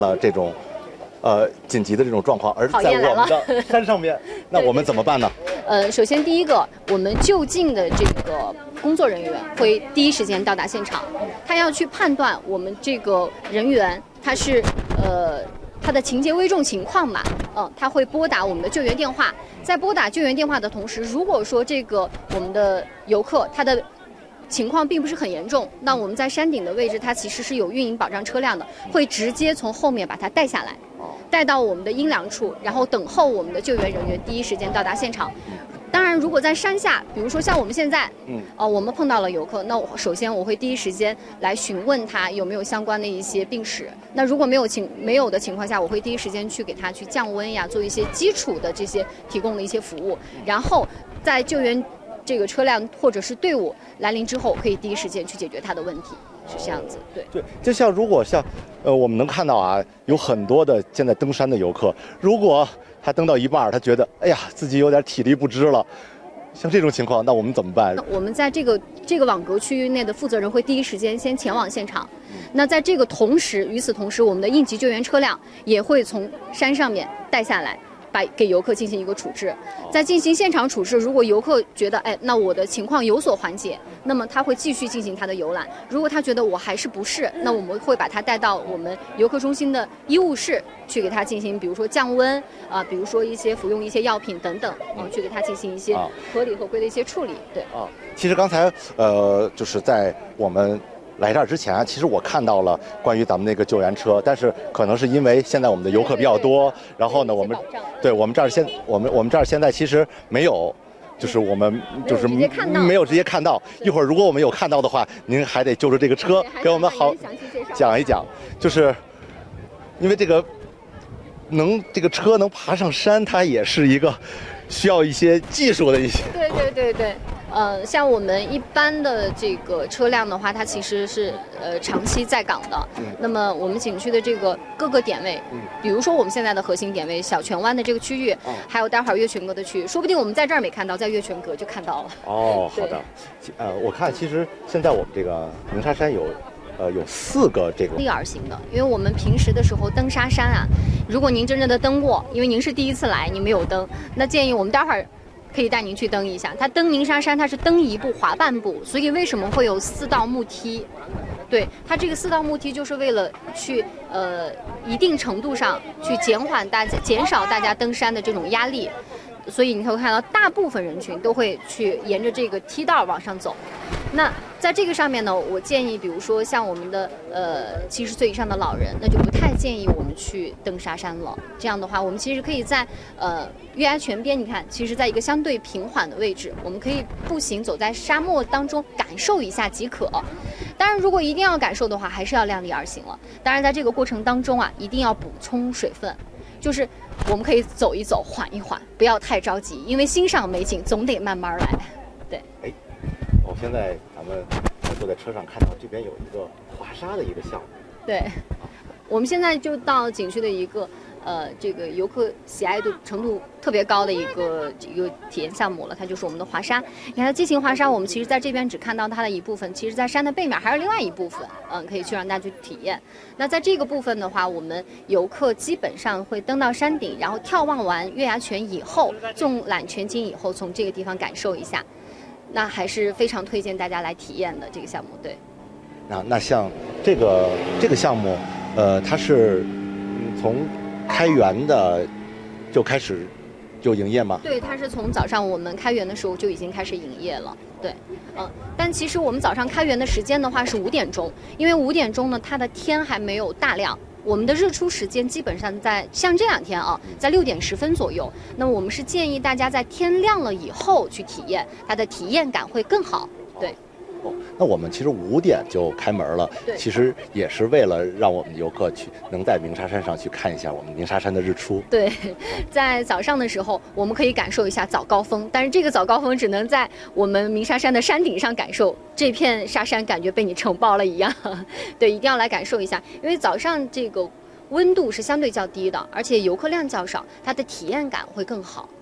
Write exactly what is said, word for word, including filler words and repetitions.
了这种，呃，紧急的这种状况，而在我们的山上面，那我们怎么办呢？ 呃，首先第一个，我们就近的这个工作人员会第一时间到达现场，他要去判断我们这个人员他是呃他的情节危重情况嘛，嗯、呃，他会拨打我们的救援电话，在拨打救援电话的同时，如果说这个我们的游客他的情况并不是很严重，那我们在山顶的位置，它其实是有运营保障车辆的，会直接从后面把它带下来，带到我们的阴凉处，然后等候我们的救援人员第一时间到达现场。当然，如果在山下，比如说像我们现在，嗯，呃，我们碰到了游客，那我首先我会第一时间来询问他有没有相关的一些病史。那如果没有情没有的情况下，我会第一时间去给他去降温呀，做一些基础的这些提供的一些服务，然后在救援这个车辆或者是队伍来临之后，可以第一时间去解决他的问题，是这样子。对对，就像如果像，呃，我们能看到啊，有很多的现在登山的游客，如果他登到一半，他觉得哎呀自己有点体力不支了，像这种情况，那我们怎么办？ 我们在这个这个网格区域内的负责人会第一时间先前往现场。那在这个同时，与此同时，我们的应急救援车辆也会从山上面带下来，把给游客进行一个处置。在进行现场处置，如果游客觉得哎，那我的情况有所缓解，那么他会继续进行他的游览。如果他觉得我还是不适，那我们会把他带到我们游客中心的医务室去给他进行，比如说降温啊、呃，比如说一些服用一些药品等等，啊、呃，去给他进行一些合理合规的一些处理。对啊，其实刚才呃，就是在我们来这儿之前，其实我看到了关于咱们那个救援车，但是可能是因为现在我们的游客比较多，然后呢，我们对我们这儿现我们我们这儿现在其实没有，就是我们就是没有直接看到。一会儿如果我们有看到的话，您还得就着这个车给我们好讲一讲，就是因为这个能这个车能爬上山，它也是一个需要一些技术的一些。 对对对对。呃，像我们一般的这个车辆的话，它其实是呃长期在岗的。嗯、那么我们景区的这个各个点位，嗯、比如说我们现在的核心点位小泉湾的这个区域，哦、还有待会儿月泉阁的区域，说不定我们在这儿没看到，在月泉阁就看到了。 哦，好的。呃，我看其实现在我们这个鸣沙山有，呃，有四个这个立而行的，因为我们平时的时候登沙山啊，如果您真正的登过，因为您是第一次来，您没有登，那建议我们待会儿可以带您去登一下。它登鸣沙山，它是登一步滑半步，所以为什么会有四道木梯？对，它这个四道木梯就是为了去呃一定程度上去减缓大家、减少大家登山的这种压力，所以你会看到大部分人群都会去沿着这个梯道往上走。那在这个上面呢，我建议，比如说像我们的呃七十岁以上的老人，那就不太建议我们去登沙山了。这样的话，我们其实可以在呃月牙泉边，你看，其实在一个相对平缓的位置，我们可以步行走在沙漠当中，感受一下即可。当然，如果一定要感受的话，还是要量力而行了。当然，在这个过程当中啊，一定要补充水分，就是我们可以走一走，缓一缓，不要太着急，因为欣赏美景总得慢慢来。对。 哎。我现在咱们坐在车上看到这边有一个滑沙的一个项目。 对，我们现在就到景区的一个呃这个游客喜爱度程度特别高的一个一个体验项目了，它就是我们的滑沙。你看它激情滑沙，我们其实在这边只看到它的一部分，其实在山的背面还有另外一部分，嗯，可以去让大家去体验。那在这个部分的话，我们游客基本上会登到山顶，然后眺望完月牙泉以后，纵览全景以后，从这个地方感受一下。那还是非常推荐大家来体验的这个项目。对， 那那像这个这个项目，呃，它是从开园的就开始就营业吗？ 对，它是从早上我们开园的时候就已经开始营业了。对，嗯，但其实我们早上开园的时间的话是五点钟，因为五点钟呢，它的天还没有大亮。我们的日出时间基本上在像这两天啊，在六点十分左右。那么我们是建议大家在天亮了以后去体验，它的体验感会更好。对。 哦，那我们其实五点就开门了，其实也是为了让我们游客去能在鸣沙山上去看一下我们鸣沙山的日出。 对，在早上的时候我们可以感受一下早高峰，但是这个早高峰只能在我们鸣沙山的山顶上感受，这片沙山感觉被你承包了一样。对，一定要来感受一下，因为早上这个温度是相对较低的，而且游客量较少，它的体验感会更好。